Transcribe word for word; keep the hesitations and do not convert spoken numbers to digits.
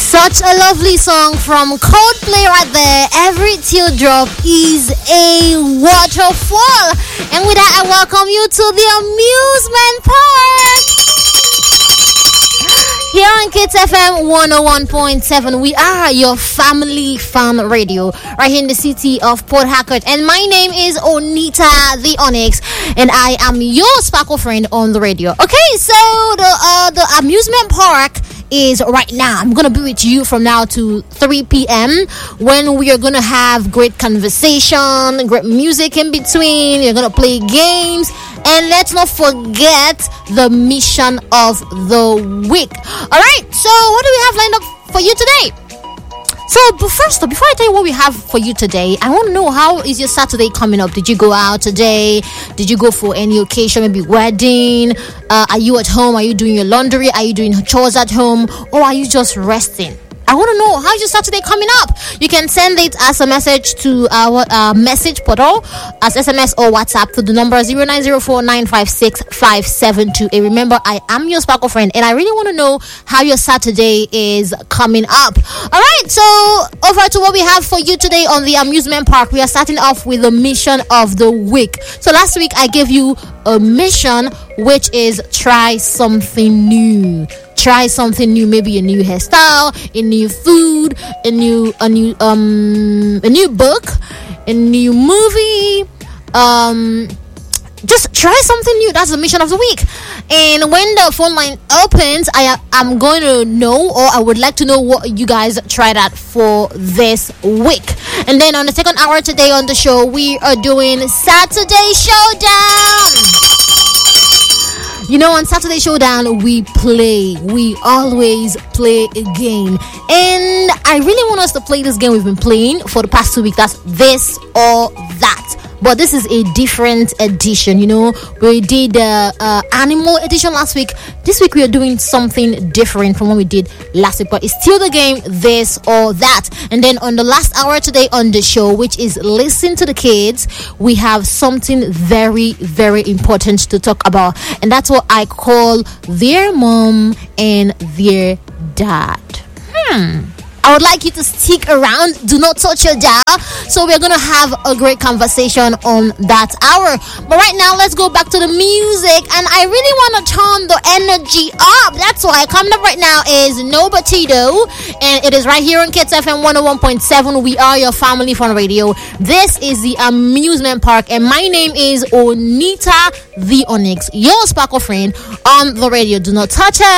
Such a lovely song from Coldplay right there. Every teardrop is a waterfall. And with that, I welcome you to the amusement park. Here on Kids F M one oh one point seven, we are your family fun radio right here in the city of Port Harcourt. And my name is Onita the Onyx, and I am your sparkle friend on the radio. Okay, so the uh, the amusement park is right now. I'm gonna be with you from now to three p.m. when we are gonna have great conversation, great music in between. You're gonna play games, and let's not forget the mission of the week. All right, so what do we have lined up for you today? So, but first, before I tell you what we have for you today, I want to know, how is your Saturday coming up? Did you go out today? Did you go for any occasion, maybe wedding? Uh, are you at home? Are you doing your laundry? Are you doing chores at home? Or are you just resting? I want to know, how's your Saturday coming up? You can send it as a message to our uh, message portal, as S M S or WhatsApp to the number zero nine zero four nine five six five seven two eight. Remember, I am your sparkle friend, and I really want to know how your Saturday is coming up. All right, so over to what we have for you today on the amusement park. We are starting off with the mission of the week. So last week I gave you a mission, which is try something new. Try something new, maybe a new hairstyle, a new food, a new a new um a new book, a new movie. Um just try something new. That's the mission of the week. And when the phone line opens, I am going to know, or I would like to know, what you guys tried out for this week. And then on the second hour today on the show, we are doing Saturday Showdown. You know, on Saturday Showdown, we play. We always play a game. And I really want us to play this game we've been playing for the past two weeks. That's this or that. But this is a different edition, you know. We did the uh, uh, animal edition last week. This week we are doing something different from what we did last week. But it's still the game, this or that. And then on the last hour today on the show, which is Listen to the Kids, we have something very, very important to talk about. And that's what I call their mom and their dad. Hmm. I would like you to stick around. Do not touch your dial. So we're going to have a great conversation on that hour. But right now, let's go back to the music. And I really want to turn the energy up. That's why coming up right now is No Batito. And it is right here on Kids F M one oh one point seven. We are your family fun radio. This is the amusement park. And my name is Onita the Onyx, your sparkle friend on the radio. Do not touch her.